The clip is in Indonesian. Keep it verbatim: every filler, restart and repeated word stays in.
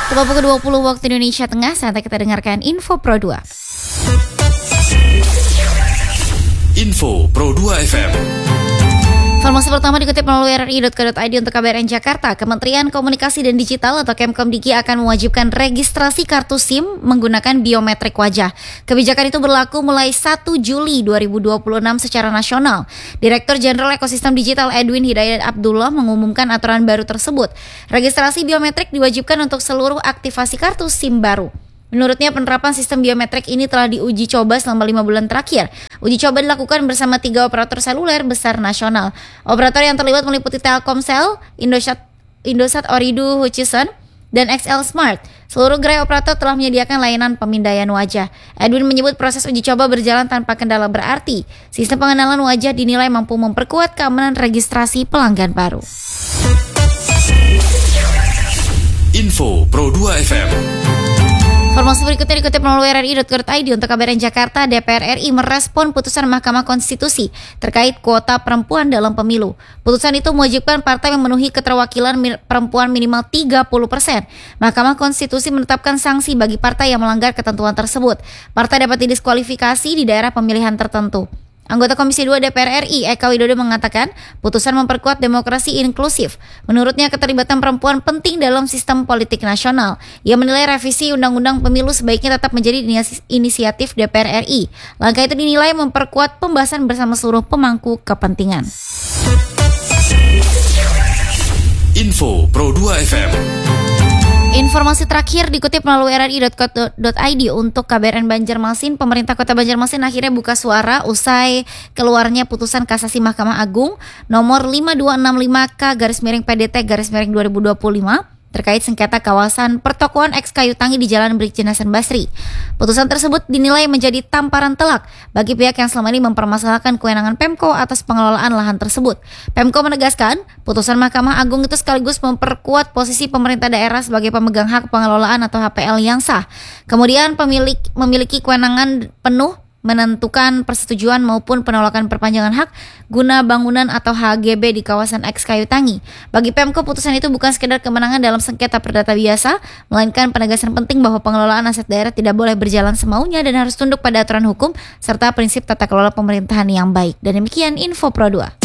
Tepat pukul dua puluh waktu Indonesia Tengah, saatnya kita dengarkan Info Pro dua. Info Pro dua F M. Informasi pertama dikutip melalui r r i dot co dot i d untuk K B R N Jakarta. Kementerian Komunikasi dan Digital atau Kemkomdiki akan mewajibkan registrasi kartu SIM menggunakan biometrik wajah. Kebijakan itu berlaku mulai satu Juli dua ribu dua puluh enam secara nasional. Direktur Jenderal Ekosistem Digital Edwin Hidayat Abdullah mengumumkan aturan baru tersebut. Registrasi biometrik diwajibkan untuk seluruh aktivasi kartu SIM baru. Menurutnya penerapan sistem biometrik ini telah diuji coba selama lima bulan terakhir. Uji coba dilakukan bersama tiga operator seluler besar nasional. Operator yang terlibat meliputi Telkomsel, Indosat, Indosat Ooredoo Hutchison, dan X L Smart. Seluruh gerai operator telah menyediakan layanan pemindaian wajah. Edwin menyebut proses uji coba berjalan tanpa kendala berarti. Sistem pengenalan wajah dinilai mampu memperkuat keamanan registrasi pelanggan baru. Info Pro dua F M. Informasi berikutnya dikutip melalui r r i dot co dot i d untuk K B R N Jakarta. D P R R I merespon putusan Mahkamah Konstitusi terkait kuota perempuan dalam pemilu. Putusan itu mewajibkan partai memenuhi keterwakilan perempuan minimal tiga puluh persen. Mahkamah Konstitusi menetapkan sanksi bagi partai yang melanggar ketentuan tersebut. Partai dapat didiskualifikasi di daerah pemilihan tertentu. Anggota Komisi dua D P R R I Eka Widodo mengatakan putusan memperkuat demokrasi inklusif. Menurutnya keterlibatan perempuan penting dalam sistem politik nasional. Ia menilai revisi Undang-Undang Pemilu sebaiknya tetap menjadi inisiatif D P R R I. Langkah itu dinilai memperkuat pembahasan bersama seluruh pemangku kepentingan. Info Pro dua F M. Informasi terakhir dikutip melalui r r i dot co dot i d untuk K B R N Banjarmasin. Pemerintah Kota Banjarmasin akhirnya buka suara usai keluarnya putusan kasasi Mahkamah Agung nomor lima dua enam lima K garis miring P D T garis miring dua ribu dua puluh lima terkait sengketa kawasan pertokoan eks Kayu Tangi di Jalan Brigjen Hasan Basri. Putusan tersebut dinilai menjadi tamparan telak bagi pihak yang selama ini mempermasalahkan kewenangan Pemko atas pengelolaan lahan tersebut. Pemko menegaskan, putusan Mahkamah Agung itu sekaligus memperkuat posisi pemerintah daerah sebagai pemegang hak pengelolaan atau H P L yang sah. Kemudian pemilik memiliki kewenangan penuh menentukan persetujuan maupun penolakan perpanjangan hak guna bangunan atau H G B di kawasan eks Kayu Tangi. Bagi Pemko, putusan itu bukan sekedar kemenangan dalam sengketa perdata biasa, melainkan penegasan penting bahwa pengelolaan aset daerah tidak boleh berjalan semaunya dan harus tunduk pada aturan hukum serta prinsip tata kelola pemerintahan yang baik. Dan demikian Info Pro dua.